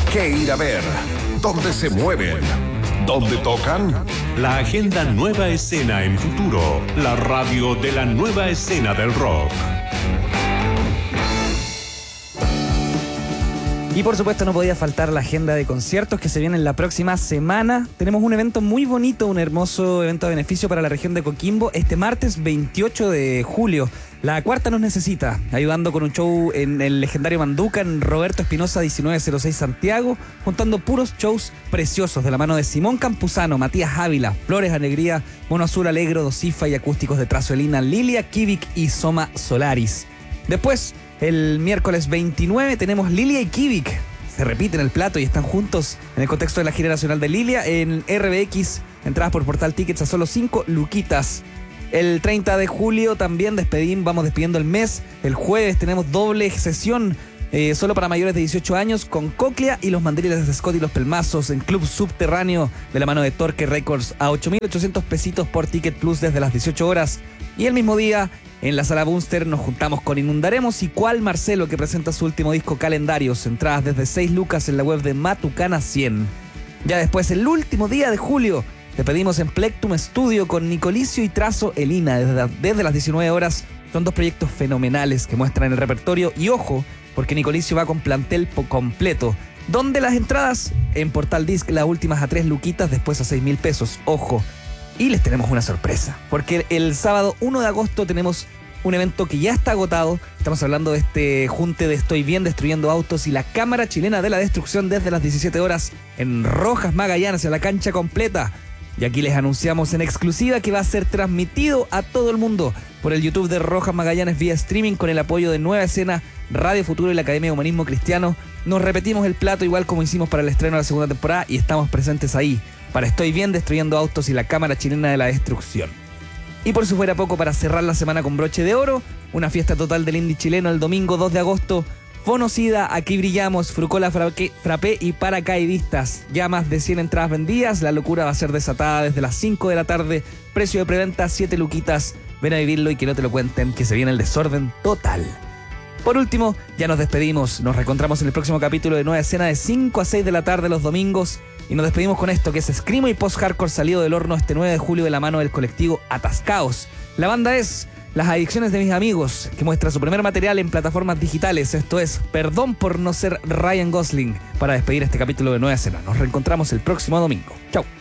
qué ir a ver, dónde se mueven, dónde tocan. La agenda Nueva Escena en Futuro, la radio de la nueva escena del rock. Y por supuesto no podía faltar la agenda de conciertos que se viene la próxima semana. Tenemos un evento muy bonito, un hermoso evento de beneficio para la región de Coquimbo este martes 28 de julio. La Cuarta nos necesita, ayudando con un show en el legendario Manduca, en Roberto Espinosa 1906 Santiago, juntando puros shows preciosos de la mano de Simón Campuzano, Matías Ávila, Flores Alegría, Mono Azul Alegro, Dosifa y acústicos de Trazuelina, Lilia, Kivik y Soma Solaris. Después, el miércoles 29 tenemos Lilia y Kivik. Se repiten el plato y están juntos en el contexto de la gira nacional de Lilia en RBX, entradas por Portal Tickets a solo 5 luquitas. El 30 de julio también vamos despidiendo el mes. El jueves tenemos doble sesión solo para mayores de 18 años con Cóclea y los Mandriles de Scott y los Pelmazos en Club Subterráneo de la mano de Torque Records a 8.800 pesitos por Ticket Plus desde las 18 horas. Y el mismo día en la Sala Bunster nos juntamos con Inundaremos y Cual Marcelo, que presenta su último disco Calendarios, entradas desde 6 lucas en la web de Matucana 100. Ya después, el último día de julio, te pedimos en Plectum Studio con Nicolicio y Trazo Elina desde las 19 horas. Son dos proyectos fenomenales que muestran el repertorio. Y ojo, porque Nicolicio va con plantel completo. Donde las entradas en Portal Disc, las últimas a 3 luquitas, después a 6.000 pesos. Ojo. Y les tenemos una sorpresa, porque el sábado 1 de agosto tenemos un evento que ya está agotado. Estamos hablando de este junte de Estoy Bien Destruyendo Autos y la Cámara Chilena de la Destrucción desde las 17 horas en Rojas Magallanes, en la cancha completa. Y aquí les anunciamos en exclusiva que va a ser transmitido a todo el mundo por el YouTube de Rojas Magallanes vía streaming con el apoyo de Nueva Escena, Radio Futuro y la Academia de Humanismo Cristiano. Nos repetimos el plato igual como hicimos para el estreno de la segunda temporada y estamos presentes ahí para Estoy Bien Destruyendo Autos y la Cámara Chilena de la Destrucción. Y por si fuera poco, para cerrar la semana con broche de oro, una fiesta total del indie chileno el domingo 2 de agosto. Fonocida, Aquí Brillamos, Frucola Frappé y Paracaidistas. Ya más de 100 entradas vendidas. La locura va a ser desatada desde las 5 de la tarde. Precio de preventa 7 luquitas. Ven a vivirlo y que no te lo cuenten, que se viene el desorden total. Por último, ya nos despedimos. Nos reencontramos en el próximo capítulo de Nueva Escena de 5 a 6 de la tarde los domingos. Y nos despedimos con esto, que es Screamo y Post-Hardcore salido del horno este 9 de julio de la mano del colectivo Atascaos. La banda es Las Adicciones de Mis Amigos, que muestra su primer material en plataformas digitales. Esto es Perdón por no ser Ryan Gosling, para despedir este capítulo de Nueva Escena. Nos reencontramos el próximo domingo. Chau.